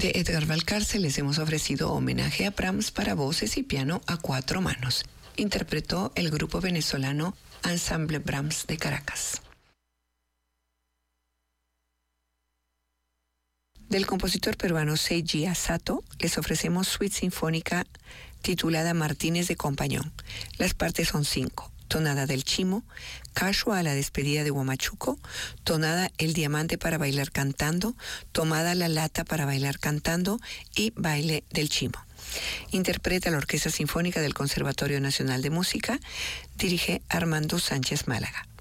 De Edgar Valcárcel les hemos ofrecido homenaje a Brahms para voces y piano a 4 manos. Interpretó el grupo venezolano Ensemble Brahms de Caracas. Del compositor peruano Seiji Asato les ofrecemos suite sinfónica titulada Martínez de Compañón. Las partes son 5. Tonada del Chimo, Cashua a la despedida de Huamachuco, tonada El Diamante para bailar cantando, tomada La Lata para bailar cantando y Baile del Chimo. Interpreta la Orquesta Sinfónica del Conservatorio Nacional de Música, dirige Armando Sánchez Málaga.